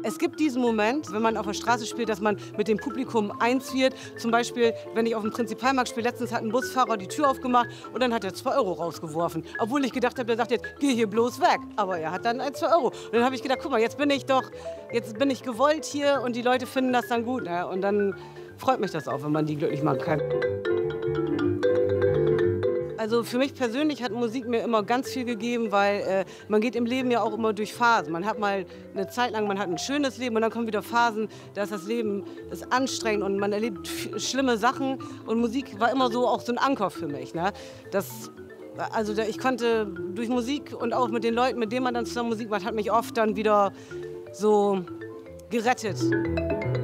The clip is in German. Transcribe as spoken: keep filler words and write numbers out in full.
Es gibt diesen Moment, wenn man auf der Straße spielt, dass man mit dem Publikum eins wird. Zum Beispiel, wenn ich auf dem Prinzipalmarkt spiele, letztens hat ein Busfahrer die Tür aufgemacht und dann hat er zwei Euro rausgeworfen. Obwohl ich gedacht habe, der sagt jetzt, geh hier bloß weg. Aber er hat dann ein, zwei Euro. Und dann habe ich gedacht, guck mal, jetzt bin ich doch, jetzt bin ich gewollt hier und die Leute finden das dann gut. Ne? Und dann freut mich das auch, wenn man die glücklich machen kann. Also für mich persönlich hat Musik mir immer ganz viel gegeben, weil äh, man geht im Leben ja auch immer durch Phasen. Man hat mal eine Zeit lang, man hat ein schönes Leben und dann kommen wieder Phasen, da ist das Leben ist anstrengend und man erlebt schlimme Sachen. Und Musik war immer so auch so ein Anker für mich. Ne? Das, also da, ich konnte durch Musik und auch mit den Leuten, mit denen man dann zusammen Musik macht, hat mich oft dann wieder so gerettet.